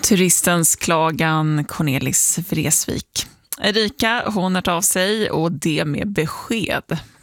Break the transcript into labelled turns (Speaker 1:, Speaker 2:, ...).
Speaker 1: Turistens klagan Cornelis Vreeswijk. Erika, hon har av sig och det med besked.